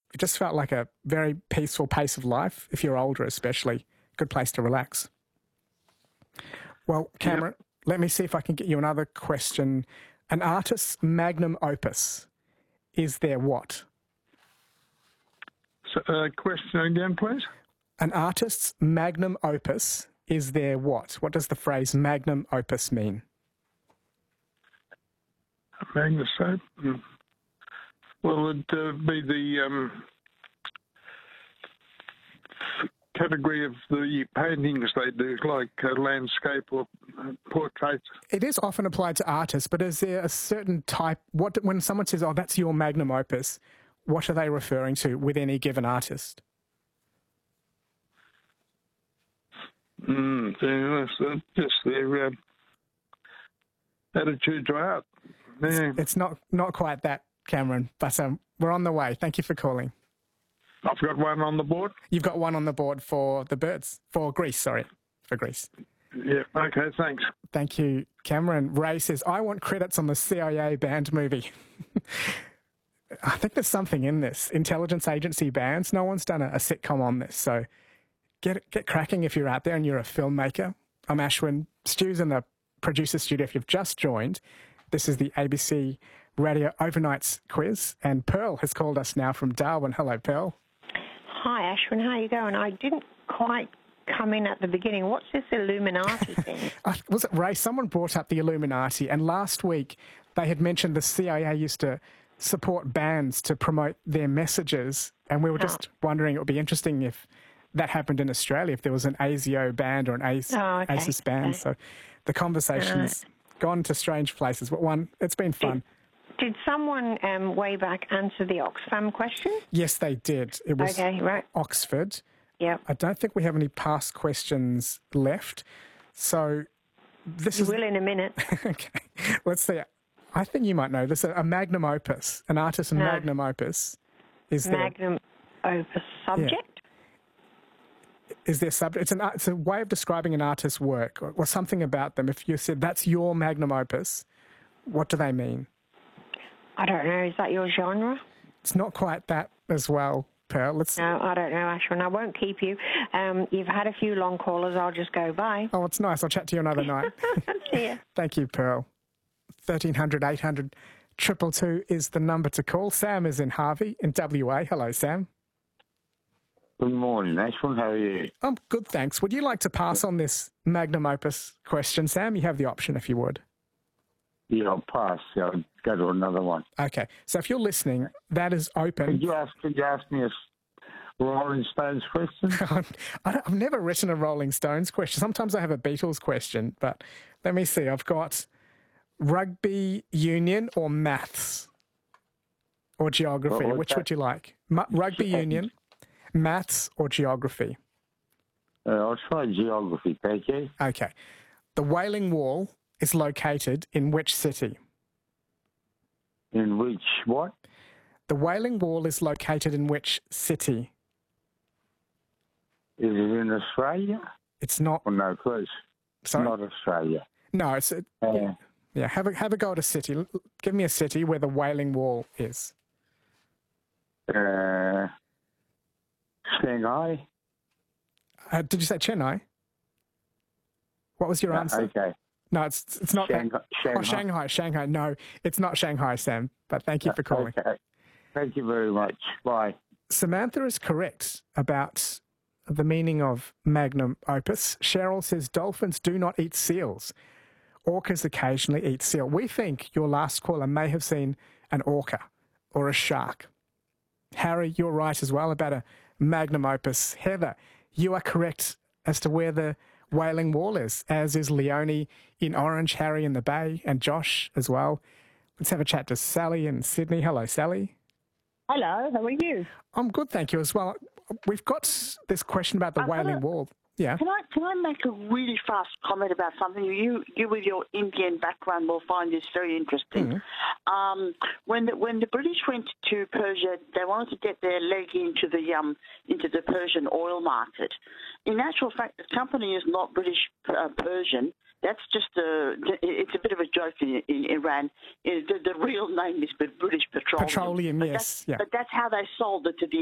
It just felt like a very peaceful pace of life, if you're older especially. Good place to relax. Well, Cameron, let me see if I can get you another question. An artist's magnum opus is their what? So, question again, please. An artist's magnum opus is their what? What does the phrase magnum opus mean? Magnus opus. Well, it'd be the category of the paintings they do, like landscape or portraits. It is often applied to artists, but is there a certain type? When someone says, "Oh, that's your magnum opus," what are they referring to with any given artist? Just their attitude to art. Yeah. It's not quite that, Cameron, but we're on the way. Thank you for calling. I've got one on the board. You've got one on the board for the birds. For Greece. Yeah, okay, thanks. Thank you, Cameron. Ray says, I want credits on the CIA band movie. I think there's something in this. Intelligence agency bands. No one's done a sitcom on this, so get cracking if you're out there and you're a filmmaker. I'm Ashwin. Stu's in the producer studio if you've just joined. This is the ABC Radio Overnights quiz, and Pearl has called us now from Darwin. Hello, Pearl. Hi, Ashwin. How are you going? I didn't quite come in at the beginning. What's this Illuminati thing? Was it Ray? Someone brought up the Illuminati, and last week they had mentioned the CIA used to support bands to promote their messages, and we were just wondering, it would be interesting if that happened in Australia, if there was an ASIO band or an ASIS band. Okay. So the conversation's gone to strange places, but it's been fun. Did someone way back answer the Oxfam question? Yes, they did. It was Oxford. Yep. I don't think we have any past questions left. So this will in a minute. Okay. Let's see. I think you might know this. A magnum opus, an artist's magnum opus is magnum opus subject? Yeah. Is there subject? It's a way of describing an artist's work or something about them. If you said that's your magnum opus, what do they mean? I don't know. Is that your genre? It's not quite that as well, Pearl. No, I don't know, Ashwin. I won't keep you. You've had a few long callers. I'll just go bye. Oh, it's nice. I'll chat to you another night. See ya. Thank you, Pearl. 1300 800 222 is the number to call. Sam is in Harvey in WA. Hello, Sam. Good morning, Ashwin. How are you? I'm good, thanks. Would you like to pass on this magnum opus question, Sam? You have the option if you would. Yeah, I'll pass. I'll go to another one. Okay. So if you're listening, that is open. Could you ask me a Rolling Stones question? I've never written a Rolling Stones question. Sometimes I have a Beatles question, but let me see. I've got rugby union or maths or geography. Which would you like? Rugby union, maths or geography? I'll try geography, thank you. Okay. The Wailing Wall is located in which city? In which what? The Wailing Wall is located in which city? Is it in Australia? It's not. Oh, no, close. Sorry? Not Australia. No, it's... Yeah, have a go at a city. Give me a city where the Wailing Wall is. Shanghai. Did you say Chennai? What was your answer? Okay. No, it's not Shanghai. Shanghai. No, it's not Shanghai, Sam. But thank you for calling. Okay. Thank you very much. Bye. Samantha is correct about the meaning of magnum opus. Cheryl says dolphins do not eat seals. Orcas occasionally eat seal. We think your last caller may have seen an orca or a shark. Harry, you're right as well about a magnum opus. Heather, you are correct as to where the Wailing Wall is, as is Leonie in Orange, Harry in the Bay, and Josh as well. Let's have a chat to Sally in Sydney. Hello, Sally. Hello, how are you? I'm good, thank you as well. We've got this question about the Wailing Wall. Yeah. Can I make a really fast comment about something? You with your Indian background will find this very interesting. When the British went to Persia, they wanted to get their leg into the Persian oil market. In actual fact, the company is not British Persian. That's just it's a bit of a joke in Iran. The real name is British Petroleum. Petroleum, yes. But that's how they sold it to the